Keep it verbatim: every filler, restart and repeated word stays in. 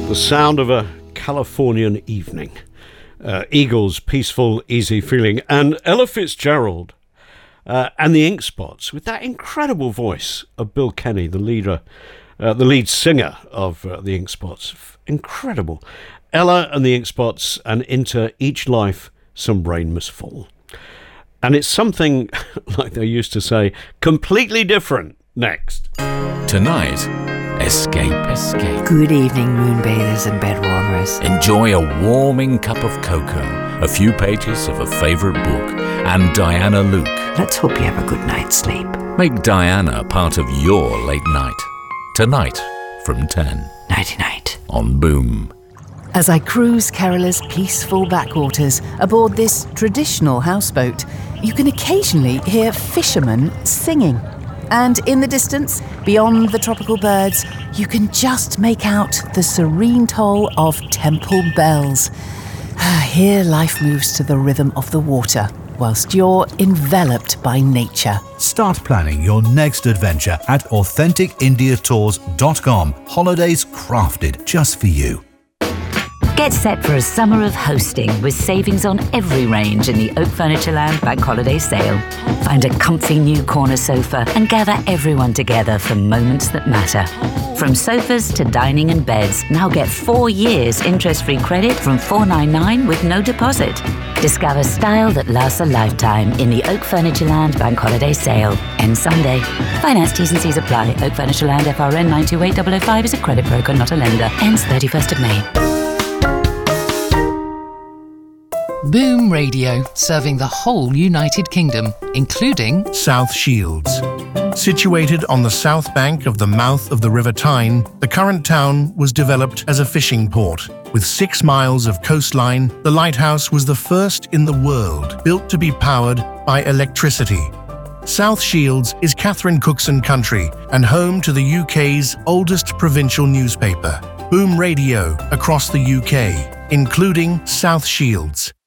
The sound of a Californian evening. Uh, Eagles, Peaceful, Easy Feeling, and Ella Fitzgerald uh, and the Ink Spots with that incredible voice of Bill Kenny, the leader, uh, the lead singer of uh, the Ink Spots. Incredible. Ella and the Ink Spots, and Into Each Life Some Rain Must Fall. And it's something, like they used to say, completely different next. Tonight, escape, escape. Good evening, moonbathers and bedwarmers. Enjoy a warming cup of cocoa, a few pages of a favourite book, and Diana Luke. Let's hope you have a good night's sleep. Make Diana part of your late night. Tonight, from ten. Nighty-night. On Boom. As I cruise Kerala's peaceful backwaters aboard this traditional houseboat, you can occasionally hear fishermen singing. And in the distance, beyond the tropical birds, you can just make out the serene toll of temple bells. Here life moves to the rhythm of the water, whilst you're enveloped by nature. Start planning your next adventure at authentic india tours dot com. Holidays crafted just for you. Get set for a summer of hosting with savings on every range in the Oak Furnitureland Bank Holiday Sale. Find a comfy new corner sofa and gather everyone together for moments that matter. From sofas to dining and beds, now get four years interest-free credit from four ninety-nine with no deposit. Discover style that lasts a lifetime in the Oak Furnitureland Bank Holiday Sale. Ends Sunday. Finance T's and C's apply. Oak Furnitureland F R N nine two eight zero zero five is a credit broker, not a lender. Ends thirty-first of May. Boom Radio, serving the whole United Kingdom, including South Shields. Situated on the south bank of the mouth of the River Tyne, the current town was developed as a fishing port. With six miles of coastline, the lighthouse was the first in the world built to be powered by electricity. South Shields is Catherine Cookson country and home to the U K's oldest provincial newspaper, Boom Radio, across the U K, including South Shields.